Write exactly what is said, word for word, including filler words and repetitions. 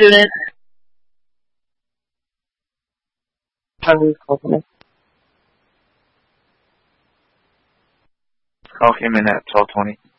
student. Tony's calling. Call came in at twelve twenty.